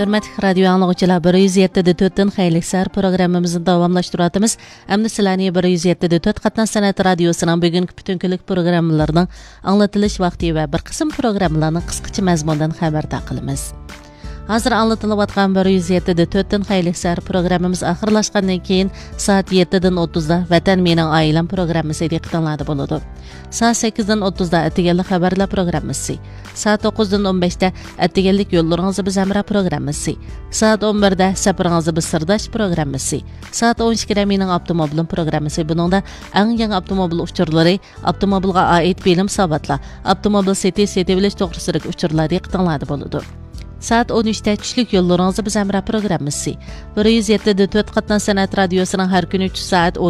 Hörmətli radio anlıqçılar, 107.4-dən xeyirlik səhər proqramımızı davamlaşdırıyatımız. Əmni sizlərni 107.4 Qatnaz Sənət Radiosunun bugünkü bütün günlük proqramlarının anlatılış vaxtı və bir qism proqramlarının qısqaça məzmundan xəbərdar qılımız. Hazır anlatılıbatqan 107.4-dən xeyirlik səhər proqramımız axırlaşqandan keyin saat 7-dən 30-da Vətən Mening Ailəm proqramısı diqqətinizdə boladı. Saat 8-dən 30-da Ətigənlik xəbərlər proqramısı. Saat 9-dan 15-də Ətigənlik yollarınızı biz əmrə proqramısı. Saat 11-də Səfərinizə biz sirdaş proqramısı. Saat 12-də Mening Avtomobilim proqramısı. Buningda ən yangi avtomobil uçurları, avtomobilga aid bilim savatlar, avtomobil seti-bilish to'g'risidagi uçurlar diqqətinizdə boladı. Saat 13'te Çüşlük yollarınızı biz əmrə proqramısı. 107.4 Qatnaz Sənət Radiosunun hər gün 3 saat